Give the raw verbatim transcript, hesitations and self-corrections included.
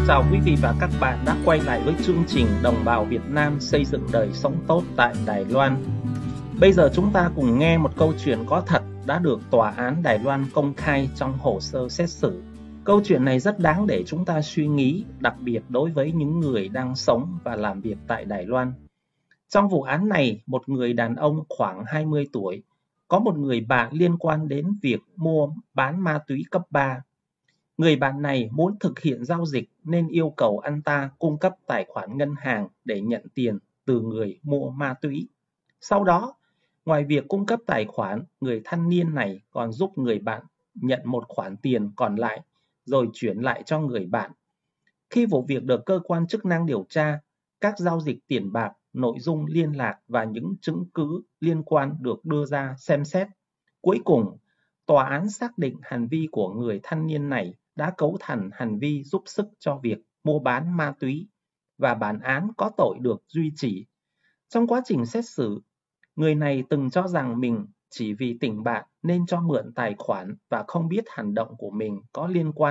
chào quý vị và các bạn đã quay lại với chương trình Đồng bào Việt Nam xây dựng đời sống tốt tại Đài Loan. Bây giờ chúng ta cùng nghe một câu chuyện có thật đã được Tòa án Đài Loan công khai trong hồ sơ xét xử. Câu chuyện này rất đáng để chúng ta suy nghĩ, đặc biệt đối với những người đang sống và làm việc tại Đài Loan. Trong vụ án này, một người đàn ông khoảng hai mươi tuổi có một người bạn liên quan đến việc mua bán ma túy cấp ba. Người bạn này muốn thực hiện giao dịch nên yêu cầu anh ta cung cấp tài khoản ngân hàng để nhận tiền từ người mua ma túy. Sau đó, ngoài việc cung cấp tài khoản, người thanh niên này còn giúp người bạn nhận một khoản tiền còn lại rồi chuyển lại cho người bạn. Khi vụ việc được cơ quan chức năng điều tra, các giao dịch tiền bạc, nội dung liên lạc và những chứng cứ liên quan được đưa ra xem xét. Cuối cùng, tòa án xác định hành vi của người thanh niên này đã cấu thành hành vi giúp sức cho việc mua bán ma túy và bản án có tội được duy trì. Trong quá trình xét xử, người này từng cho rằng mình chỉ vì tình bạn nên cho mượn tài khoản và không biết hành động của mình có liên quan